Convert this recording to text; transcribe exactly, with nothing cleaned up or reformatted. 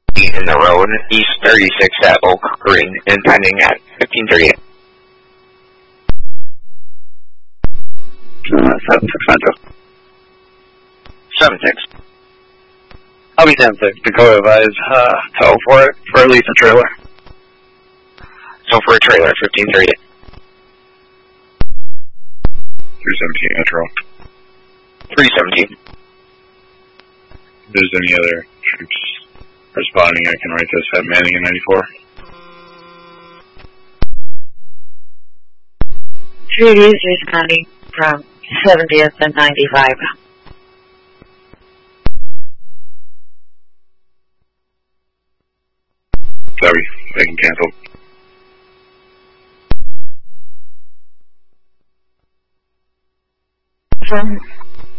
in the road, East thirty-six at Oak Green, impending at fifteen thirty-eight. Uh, seven six Metro. seven six. I'll be ten six. Dakota advise, uh, tow for it, for at least a trailer. So for a trailer, fifteen thirty-eight. three seventeen Metro. three seventeen. If there's any other troops responding, I can write this at Manning in ninety-four. Treaty is responding from seventieth and ninety-five. Sorry, I can cancel. From